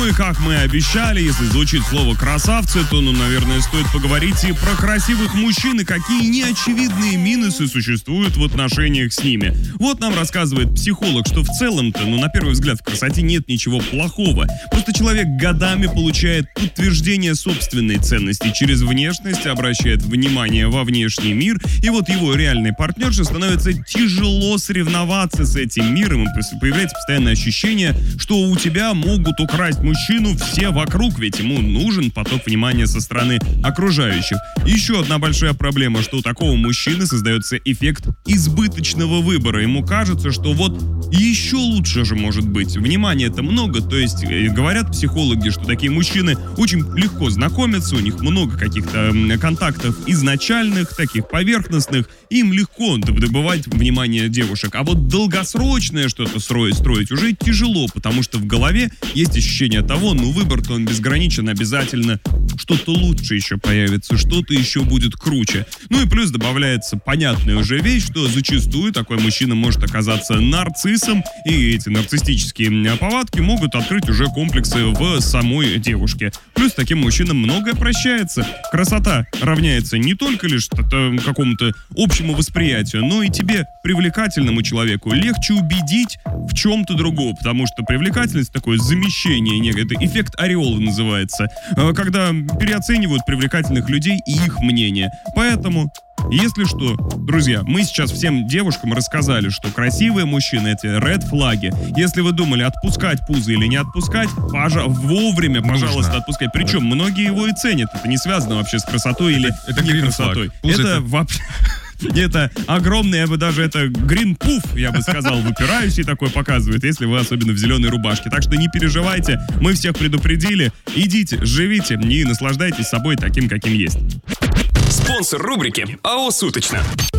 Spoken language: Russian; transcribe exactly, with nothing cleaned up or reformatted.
и как мы и обещали, если звучит слово «красавцы», то, ну, наверное, стоит поговорить и про красивых мужчин, и какие неочевидные минусы существуют в отношениях с ними. Вот нам рассказывает психолог, что в целом-то, ну, на первый взгляд, в красоте нет ничего плохого. Просто человек годами получает подтверждение собственной ценности через внешность, обращает внимание во внешний мир, и вот его реальной партнерше становится тяжело соревноваться с этим миром, и появляется постоянное ощущение, что у тебя могут украсть мужчину все вокруг, ведь ему нужен поток внимания со стороны окружающих. Еще одна большая проблема, что у такого мужчины создается эффект избыточного выбора. Ему кажется, что вот еще лучше же может быть. Внимания-то много, то есть говорят психологи, что такие мужчины очень легко знакомятся, у них много каких-то контактов изначальных, таких поверхностных, им легко добывать внимание девушек. А вот долгосрочное что-то строить, строить уже тяжело, потому что в голове есть ощущение того, ну выбор-то он безграничен, обязательно что-то лучше еще появится, что-то еще будет круче. Ну и плюс добавляется понятная уже вещь, что зачастую такой мужчина может оказаться нарциссом, и эти нарциссические повадки могут открыть уже комплексы в самой девушке. Плюс таким мужчинам многое прощается. Красота равняется не только лишь какому-то общему восприятию, но и тебе, привлекательному человеку, легче убедить в чем-то другом, потому что привлекательность такое замещение, это эффект ореола называется, когда переоценивают привлекательных людей и их мнение. Поэтому, если что, друзья, мы сейчас всем девушкам рассказали, что красивые мужчины — это ред флаги. Если вы думали, отпускать пузо или не отпускать, пожа- вовремя, пожалуйста, Нужно. отпускать. Причем многие его и ценят. Это не связано вообще с красотой или это не green красотой. flag. Пузо Это это- вообще... Это огромный, я бы даже это грин-пуф, я бы сказал, выпирающий такой показывает, если вы особенно в зеленой рубашке. Так что не переживайте, мы всех предупредили. Идите, живите и наслаждайтесь собой таким, каким есть. Спонсор рубрики АО «Суточно».